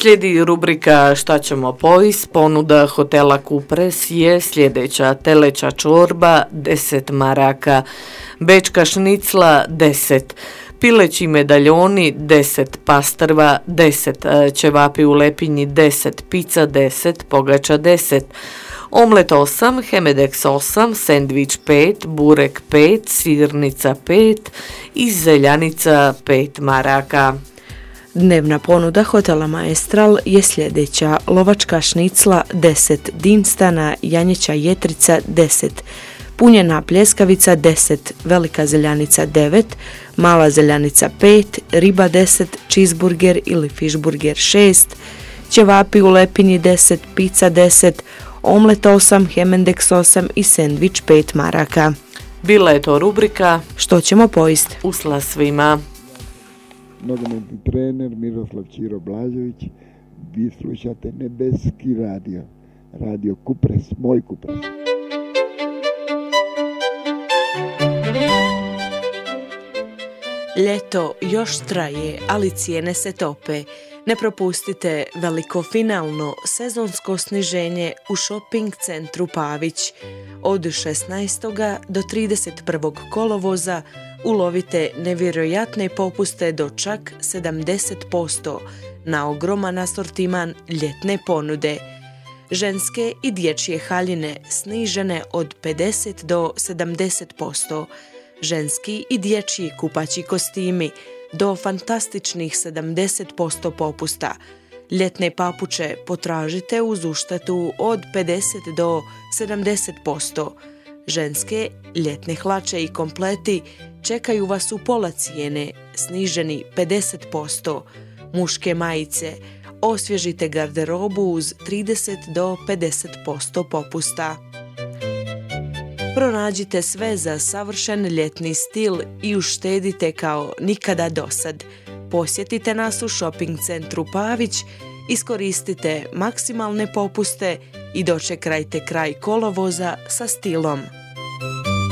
Slijedi rubrika Šta ćemo pojist. Ponuda hotela Kupres je sljedeća: teleća čorba 10 maraka, bečka šnicla 10, pileći medaljoni 10, pastrva 10, ćevapi u lepinji 10, pizza 10, pogača 10, omlet 8, Hemedeks 8, sendvič 5, burek 5, sirnica 5 i zeljanica 5 maraka. Dnevna ponuda hotela Maestral je sljedeća: lovačka šnicla 10, dinstana janjeća jetrica 10, punjena pljeskavica 10, velika zeljanica 9, mala zeljanica 5, riba 10, cheeseburger ili fishburger 6, ćevapi u lepini 10, pizza 10, omlet 8, Hemendeks 8 i sendvič 5 maraka. Bila je to rubrika Što ćemo pojist. Usla svima. Nogometni trener Miroslav Ćiro Blažević. Vi slušate Nebeski radio. Radio Kupres, moj Kupres. Ljeto još traje, ali cijene se tope. Ne propustite veliko finalno sezonsko sniženje u shopping centru Pavić. Od 16. do 31. kolovoza ulovite nevjerojatne popuste do čak 70% na ogroman asortiman ljetne ponude. Ženske i dječje haljine snižene od 50 do 70%. Ženski i dječji kupaći kostimi do fantastičnih 70% popusta. Ljetne papuče potražite uz uštetu od 50 do 70%. Ženske ljetne hlače i kompleti čekaju vas u pola cijene, sniženi 50%. Muške majice, osvježite garderobu uz 30 do 50% popusta. Pronađite sve za savršen ljetni stil i uštedite kao nikada dosad. Posjetite nas u shopping centru Pavić, iskoristite maksimalne popuste i dočekajte kraj kolovoza sa stilom.